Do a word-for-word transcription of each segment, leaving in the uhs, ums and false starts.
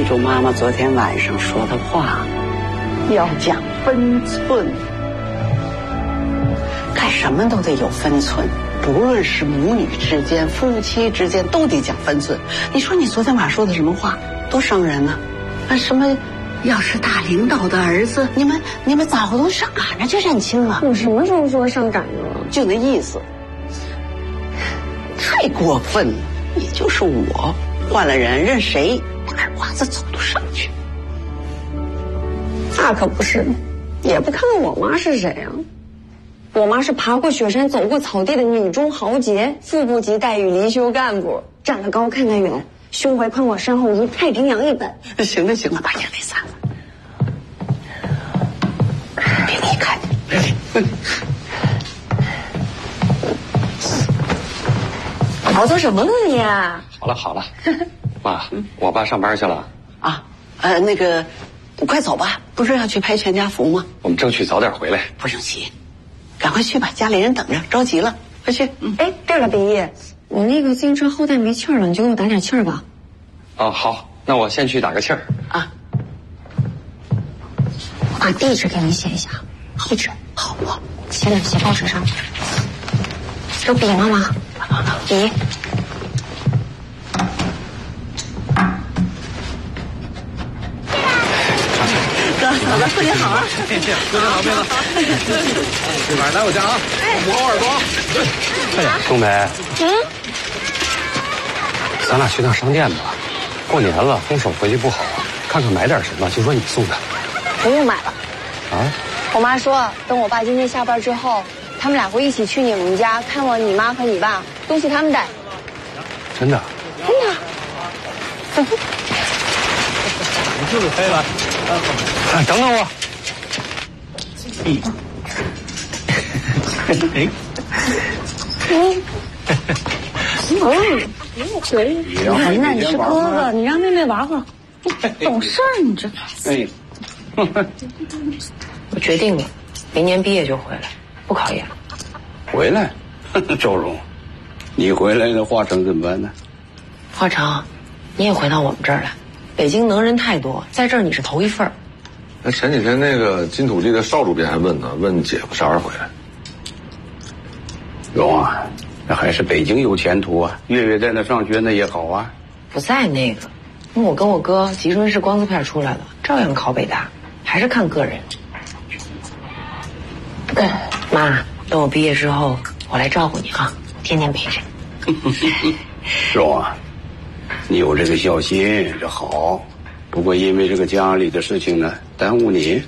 住妈妈昨天晚上说的话，要讲分寸，干什么都得有分寸，不论是母女之间、夫妻之间，都得讲分寸。你说你昨天晚上说的什么话，多伤人呢？啊，什么？要是大领导的儿子，你们你们早都上赶着去认亲了。 我什么时候说上赶着了？ 就那意思，太过分了。你就是我，换了人，任谁大耳瓜子走都上去。 那可不是，也不看看我妈是谁啊？我妈是爬过雪山、走过草地的女中豪杰，副部级待遇离休干部，站得高看得远。胸围宽我身后如太平洋一般。 行了行了，把眼泪散了，别给你看见。 熬做什么了你？ 好了好了，妈，我爸上班去了。 啊，呃，那个，快走吧，不是要去拍全家福吗？ 我们争取早点回来。 不用急，赶快去吧，家里人等着，着急了，快去。 嗯。哎，对了，北一。我那个自行车后带没气儿了，你就给我打点气儿吧。 哦，好，那我先去打个气儿啊。 我把地址给你写一下。 地址好啊， 写两写报纸上。有笔吗，妈？笔。 哥，嫂子，过年好啊！ 过年好，妹子。这晚上来我家啊，捂好耳朵啊。 快点，东北。 嗯。 咱俩去趟商店吧，过年了，空手回去不好，看看买点什么，就说你送的。 不用买了。 啊？ 我妈说，等我爸今天下班之后，他们俩会一起去你们家看望你妈和你爸，东西他们带。 真的？ 真的。走。 你就是黑了。 哎，等等我。 哎。 嗯。嗯。楠楠，你是哥哥，你让妹妹玩会儿。懂事儿，你这。 哎。 我决定了，明年毕业就回来，不考研了。 回来？周荣，你回来了，华成怎么办呢？ 华成，你也回到我们这儿来。北京能人太多，在这儿你是头一份儿。 那前几天那个金土地的邵主编还问呢，问姐夫啥时候回来。 荣啊，那还是北京有前途啊！月月在那上学那也好啊。 不在那个，因为我跟我哥吉春是光字派出来的，照样考北大，还是看个人。嗯，妈，等我毕业之后，我来照顾你啊，天天陪着。 荣啊，你有这个孝心，这好。不过因为这个家里的事情呢，耽误你。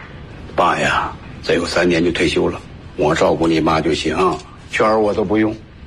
爸呀，再有三年就退休了，我照顾你妈就行，券儿我都不用。